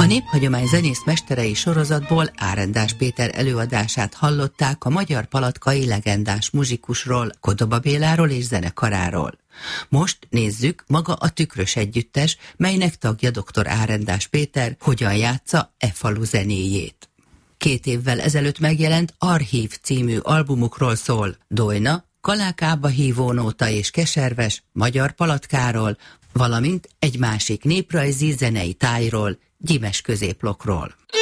Néphagyomány zenész mesterei sorozatból Árendás Péter előadását hallották a magyar palatkai legendás muzsikusról, Kodoba Béláról és zenekaráról. Most nézzük maga a Tükrös együttes, melynek tagja dr. Árendás Péter hogyan játsza e falu zenéjét. 2 évvel ezelőtt megjelent Archív című albumukról szól, Dojna, Kalákába hívónóta és Keserves, magyar palatkáról, valamint egy másik néprajzi zenei tájról, Gyimes középlokról.